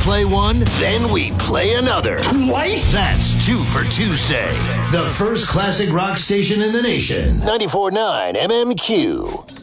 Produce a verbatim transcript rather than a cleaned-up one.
play one, then we play another. Twice? That's Two for Tuesday. The first classic rock station in the nation. ninety-four point nine M M Q.